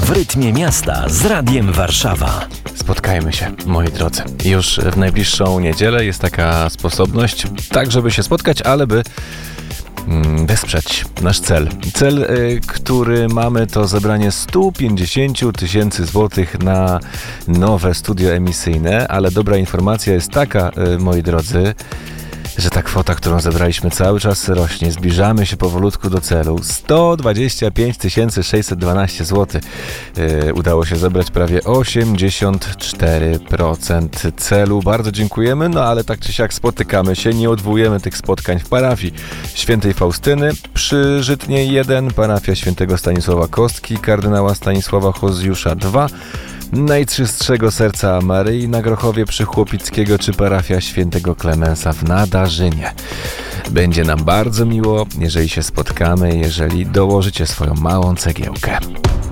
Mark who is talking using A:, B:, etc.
A: W rytmie miasta z Radiem Warszawa.
B: Spotkajmy się, moi drodzy. Już w najbliższą niedzielę jest taka sposobność, tak żeby się spotkać, ale by wesprzeć nasz cel. Cel, który mamy, to zebranie 150 000 złotych na nowe studio emisyjne, ale dobra informacja jest taka, moi drodzy, że ta kwota, którą zebraliśmy, cały czas rośnie. Zbliżamy się powolutku do celu. 125 612 zł. Udało się zebrać prawie 84% celu. Bardzo dziękujemy, no ale tak czy siak spotykamy się. Nie odwołujemy tych spotkań w parafii Świętej Faustyny przy Żytniej 1, parafia Świętego Stanisława Kostki, kardynała Stanisława Hozjusza 2, Najczystszego Serca Maryi na Grochowie przy Chłopickiego czy parafia Świętego Klemensa w Nadarzynie. Będzie nam bardzo miło, jeżeli się spotkamy, jeżeli dołożycie swoją małą cegiełkę.